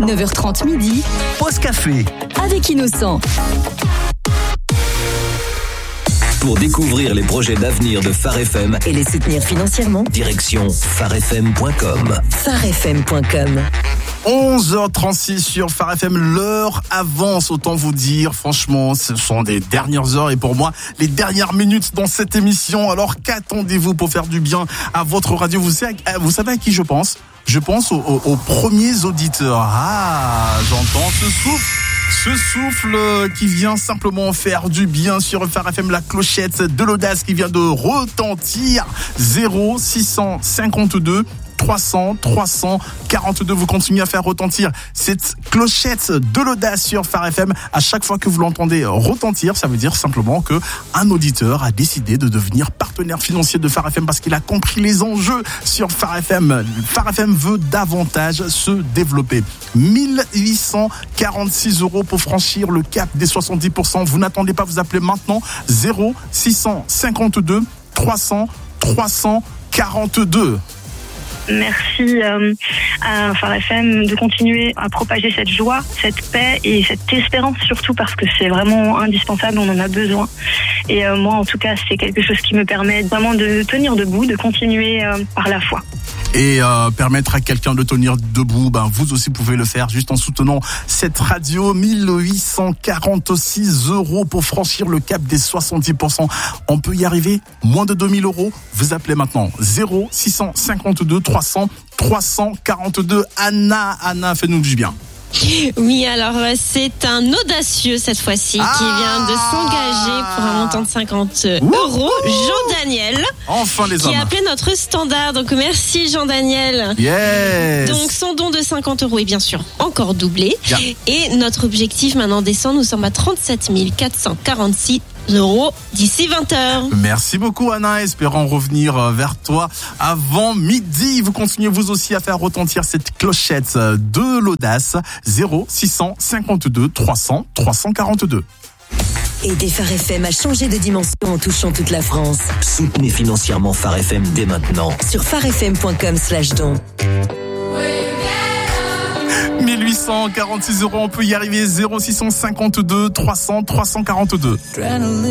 9h30 midi. Pause café. Avec Innocent. Pour découvrir les projets d'avenir de Phare FM Et les soutenir financièrement. direction pharefm.com. pharefm.com. 11h36 sur Phare FM, l'heure avance, autant vous dire, franchement, ce sont les dernières heures et pour moi, les dernières minutes dans cette émission. Alors qu'attendez-vous pour faire du bien à votre radio? Vous savez à qui je pense? Je pense aux premiers auditeurs. Ah, j'entends ce souffle qui vient simplement faire du bien sur Phare FM, la clochette de l'audace qui vient de retentir. 0652 342. Vous continuez à faire retentir cette clochette de l'audace sur Phare FM. À chaque fois que vous l'entendez retentir, ça veut dire simplement que un auditeur a décidé de devenir partenaire financier de Phare FM parce qu'il a compris les enjeux sur Phare FM. Phare FM veut davantage se développer. 1846 € pour franchir le cap des 70%. Vous n'attendez pas, vous appelez maintenant 0652 342. Merci à Phare FM de continuer à propager cette joie, cette paix et cette espérance surtout parce que c'est vraiment indispensable, on en a besoin. Et moi en tout cas c'est quelque chose qui me permet vraiment de tenir debout, de continuer par la foi. Et permettre à quelqu'un de tenir debout, vous aussi pouvez le faire juste en soutenant cette radio. 1846 € pour franchir le cap des 70%. On peut y arriver, moins de 2000 €. Vous appelez maintenant 0652 342. Anna, fais-nous du bien. Oui, alors c'est un audacieux cette fois-ci qui vient de s'engager pour un montant de 50 €. Jean-Daniel. Enfin les hommes. Qui a appelé notre standard. Donc merci Jean-Daniel. Yes. Donc son don de 50 € est bien sûr encore doublé. Yeah. Et notre objectif maintenant descend. Nous sommes à 37 446 € d'ici 20h. Merci beaucoup Anna, espérons revenir vers toi avant midi. Vous continuez vous aussi à faire retentir cette clochette de l'audace. 0652 342. Aidez Phare FM à changer de dimension en touchant toute la France. Soutenez financièrement Phare FM dès maintenant. Sur pharefm.com/don. 1846 €, on peut y arriver. 0652 342.